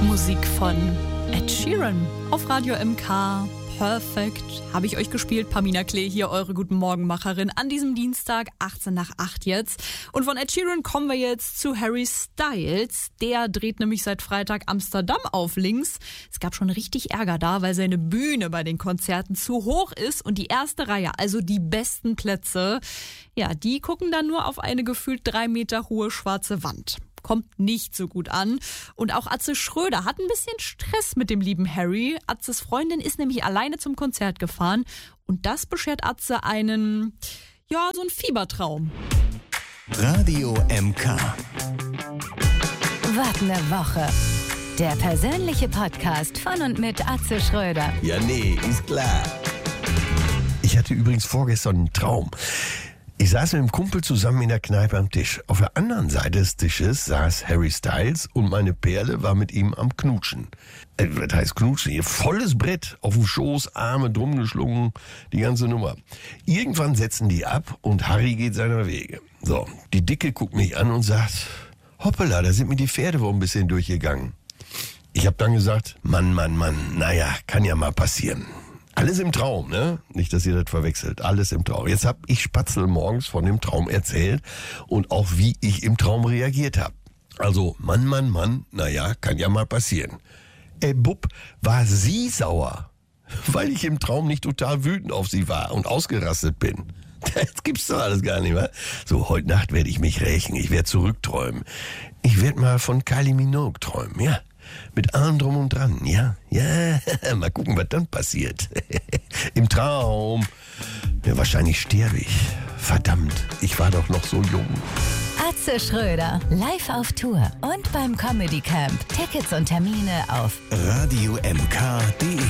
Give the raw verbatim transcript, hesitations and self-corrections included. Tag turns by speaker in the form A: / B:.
A: Musik von Ed Sheeran auf Radio M K. Perfekt. Habe ich euch gespielt. Pamina Klee hier, eure Guten Morgenmacherin an diesem Dienstag, achtzehn nach acht jetzt. Und von Ed Sheeran kommen wir jetzt zu Harry Styles. Der dreht nämlich seit Freitag Amsterdam auf links. Es gab schon richtig Ärger da, weil seine Bühne bei den Konzerten zu hoch ist und die erste Reihe, also die besten Plätze, ja, die gucken dann nur auf eine gefühlt drei Meter hohe schwarze Wand. Kommt nicht so gut an. Und auch Atze Schröder hat ein bisschen Stress mit dem lieben Harry. Atzes Freundin ist nämlich alleine zum Konzert gefahren. Und das beschert Atze einen, ja, so einen Fiebertraum.
B: Radio M K.
C: Was ne Woche. Der persönliche Podcast von und mit Atze Schröder.
B: Ja, nee, ist klar. Ich hatte übrigens vorgestern einen Traum. Ich saß mit einem Kumpel zusammen in der Kneipe am Tisch. Auf der anderen Seite des Tisches saß Harry Styles und meine Perle war mit ihm am Knutschen. Äh, was heißt Knutschen? Hier volles Brett, auf dem Schoß, Arme drum geschlungen, die ganze Nummer. Irgendwann setzen die ab und Harry geht seiner Wege. So, die Dicke guckt mich an und sagt, hoppala, da sind mir die Pferde wohl ein bisschen durchgegangen. Ich hab dann gesagt, Mann, Mann, Mann, naja, kann ja mal passieren. Alles im Traum, ne? Nicht, dass ihr das verwechselt. Alles im Traum. Jetzt hab ich Spatzel morgens von dem Traum erzählt und auch wie ich im Traum reagiert habe. Also, Mann, Mann, Mann, naja, kann ja mal passieren. Ey, Bub, war sie sauer, weil ich im Traum nicht total wütend auf sie war und ausgerastet bin. Das gibt's doch alles gar nicht, wa? So, heute Nacht werde ich mich rächen. Ich werde zurückträumen. Ich werde mal von Kylie Minogue träumen, ja? Mit allem drum und dran, ja? Ja, mal gucken, was dann passiert. Im Traum. Ja, wahrscheinlich sterbe ich. Verdammt, ich war doch noch so jung.
C: Atze Schröder, live auf Tour und beim Comedy Camp. Tickets und Termine auf
B: radio m k punkt d e